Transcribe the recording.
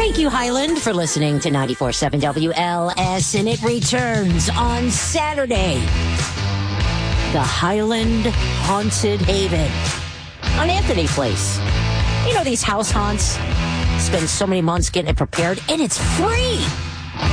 Thank you, Highland, for listening to 94.7 WLS, and it returns on Saturday. The Highland Haunted Haven on Anthony Place. You know, these house haunts spend so many months getting it prepared, and it's free.